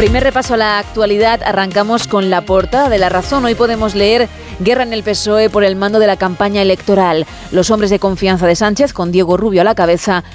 Primer repaso a la actualidad, arrancamos con la portada de La Razón. Hoy podemos leer: guerra en el PSOE por el mando de la campaña electoral. Los hombres de confianza de Sánchez, con Diego Rubio a la cabeza,